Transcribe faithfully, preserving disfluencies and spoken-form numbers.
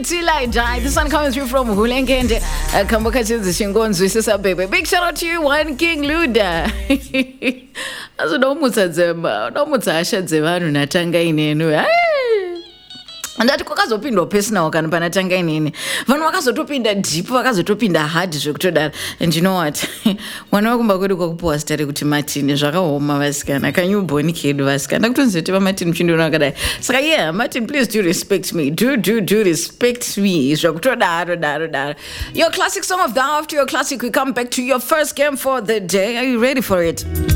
Till I Die. This one coming through from Hulengende. Kamboka Chinzi Shingonzi, Sister Baby. Big shout out to you, One King Luda. Azo nomutsa dzemba, nomutsa asha dzevanu natanga inenu. Andati kwakazopindwa personal kana panatanga inini. Vanhu vakazotopinda deep, vakazotopinda hard zvekutodara. And you know what? Mwana wakumba kwedu kwakupuwa zita rekuti Martin zvakaoma vasikana. Kanyumboni kedu vasikana. Kutonzoteva Martin mchindona wakadai. Saka yeah, Martin, please do respect me. Do do do respect me. Zvekutodara dara dara. Your classic song of the after your classic, we come back to your first game for the day. Are you ready for it?